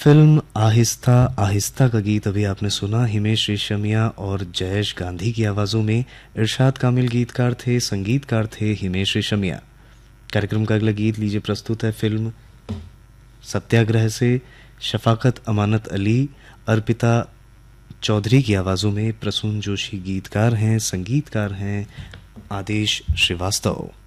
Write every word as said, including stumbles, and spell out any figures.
Film Aahista Aahista का गीत अभी आपने सुना। हिमेश रेशमिया और जयेश गांधी की आवाजों में। इरशाद कामिल गीतकार थे, संगीतकार थे हिमेश रेशमिया। कार्यक्रम का अगला गीत लीजिए, प्रस्तुत है फिल्म सत्याग्रह से शफाकत अमानत अली, अर्पिता चौधरी की आवाजों में। प्रसून जोशी गीतकार हैं, संगीतकार हैं आदेश श्रीवास्तव।